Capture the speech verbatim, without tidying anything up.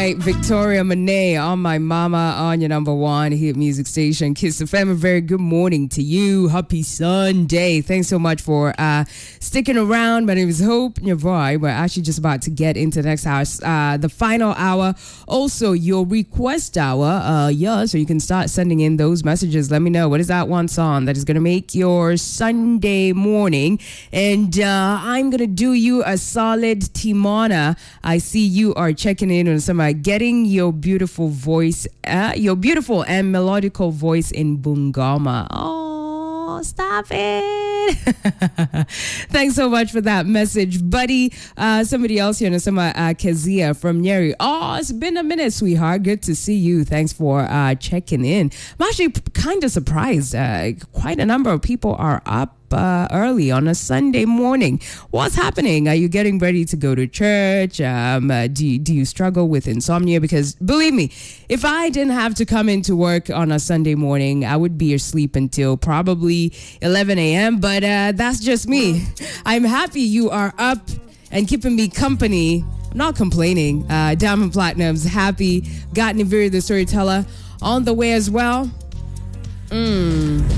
right, Victoria Monet on my mama on your number one hit music station, Kiss F M. A very good morning to you. Happy Sunday. Thanks so much for uh, sticking around. My name is Hope Nyavoy. We're actually just about to get into the next hour, uh, the final hour. Also, your request hour. Uh, yeah, so you can start sending in those messages. Let me know, what is that one song that is going to make your Sunday morning? And uh, I'm going to do you a solid, Timona. I see you are checking in on some uh, getting your beautiful voice, uh, your beautiful and melodical voice in Bungoma. Oh, stop it. Thanks so much for that message, buddy. Uh, somebody else here, Nasama uh, Kezia from Nyeri. Oh, it's been a minute, sweetheart. Good to see you. Thanks for uh, checking in. I'm actually kind of surprised. Uh, quite a number of people are up Uh, early on a Sunday morning. What's happening? Are you getting ready to go to church? Um, uh, do, you, do you struggle with insomnia? Because believe me, if I didn't have to come into work on a Sunday morning, I would be asleep until probably eleven a.m. But uh, that's just me. I'm happy you are up and keeping me company. I'm not complaining. Uh, Diamond Platinum's happy. Got Niviri the Storyteller on the way as well. Mm.